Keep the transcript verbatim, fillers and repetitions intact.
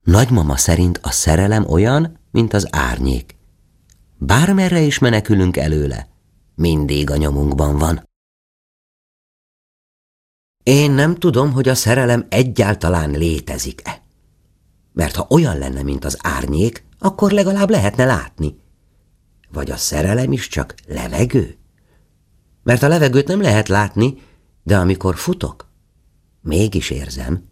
Nagymama szerint a szerelem olyan, mint az árnyék. Bármerre is menekülünk előle, mindig a nyomunkban van. Én nem tudom, hogy a szerelem egyáltalán létezik-e. Mert ha olyan lenne, mint az árnyék, akkor legalább lehetne látni. Vagy a szerelem is csak levegő? Mert a levegőt nem lehet látni, de amikor futok, mégis érzem.